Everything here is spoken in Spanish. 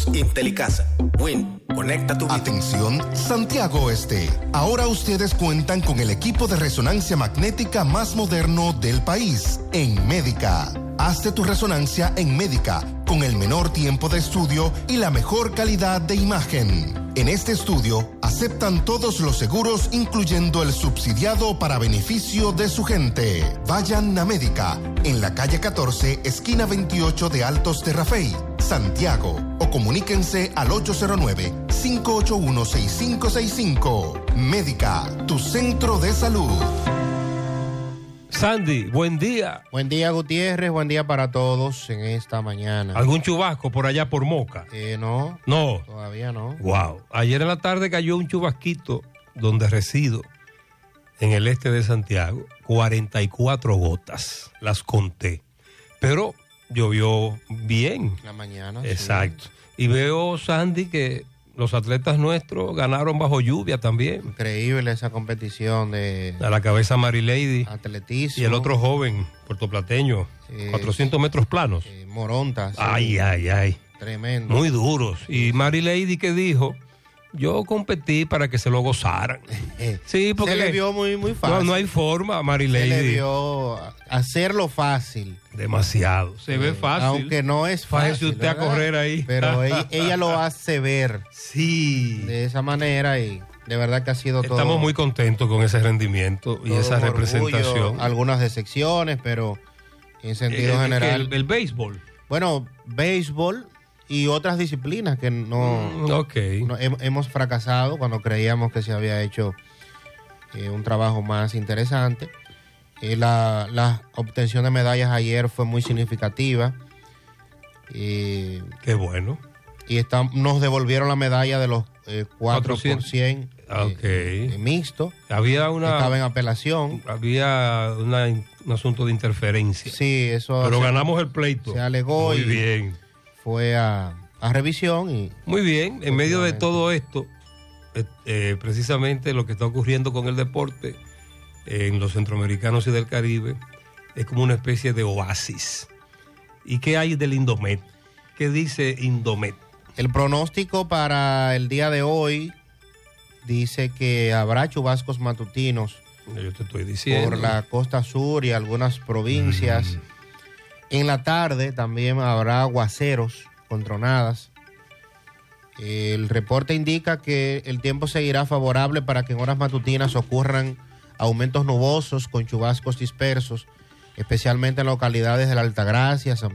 Somos Intelicasa. Win, conecta tu vida. Atención, Santiago Este. Ahora ustedes cuentan con el equipo de resonancia magnética más moderno del país, en Médica. Hazte tu resonancia en Médica, con el menor tiempo de estudio y la mejor calidad de imagen. En este estudio, aceptan todos los seguros, incluyendo el subsidiado para beneficio de su gente. Vayan a Médica, en la calle 14, esquina 28 de Altos de Rafey, Santiago, o comuníquense al 809-581-6565. Médica, tu centro de salud. Sandy, buen día. Buen día, Gutiérrez, buen día para todos en esta mañana. ¿Algún chubasco por allá por Moca? No. No. Todavía no. Wow. Ayer en la tarde cayó un chubasquito donde resido, en el este de Santiago, 44 gotas, las conté. Pero llovió bien. La mañana. Exacto. Sí. Y veo, Sandy, que los atletas nuestros ganaron bajo lluvia también. Increíble esa competición de... A la cabeza Mary Lady. Atletismo. Y el otro joven, puertoplateño, 400 metros planos. Moronta. Sí. Ay. Tremendo. Muy duros. Y Mary Lady que dijo, yo competí para que se lo gozaran. Sí, porque se le vio muy fácil. No hay forma, Mary Lady. Se le vio hacerlo fácil. Demasiado. Se ve fácil. Aunque no es fácil. Fájese usted a correr ahí. Pero ella lo hace ver. Sí. De esa manera y de verdad que ha sido todo. Estamos muy contentos con ese rendimiento y esa representación. Orgullo, algunas decepciones, pero en sentido general. El béisbol. Bueno, béisbol y otras disciplinas que no hemos fracasado cuando creíamos que se había hecho un trabajo más interesante. La obtención de medallas ayer fue muy significativa. Qué bueno. Y nos devolvieron la medalla de los 4%. Mixto. Estaba en apelación. Había un asunto de interferencia. Sí, eso. Pero ganamos el pleito. Se alegó. Muy bien. Fue a revisión y... Muy bien, en medio de todo esto, precisamente lo que está ocurriendo con el deporte en los centroamericanos y del Caribe es como una especie de oasis. ¿Y qué hay del Indomet? ¿Qué dice Indomet? El pronóstico para el día de hoy dice que habrá chubascos matutinos. Yo te estoy diciendo. Por la costa sur y algunas provincias. En la tarde también habrá aguaceros con tronadas. El reporte indica que el tiempo seguirá favorable para que en horas matutinas ocurran aumentos nubosos con chubascos dispersos, especialmente en localidades de la Altagracia, San